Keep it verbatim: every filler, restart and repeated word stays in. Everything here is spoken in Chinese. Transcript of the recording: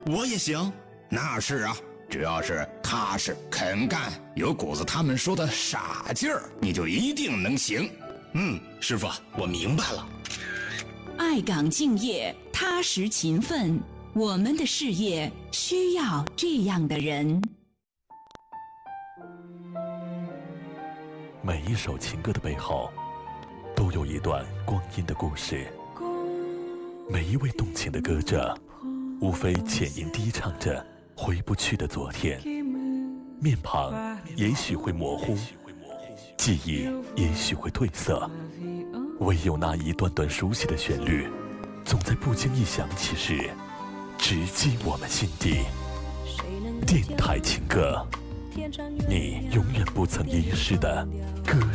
我也行。 那是啊，只要是踏实肯干，有股子他们说的傻劲儿，你就一定能行。 嗯，师傅，我明白了。 爱岗敬业，踏实勤奋，我们的事业需要这样的人。 每一首情歌的背后，都有一段光阴的故事。每一位动情的歌者，无非浅吟低唱着回不去的昨天，面庞也许会模糊，记忆也许会褪色，唯有那一段段熟悉的旋律，总在不经意响起时，直击我们心底。电台情歌，你永远不曾遗失的歌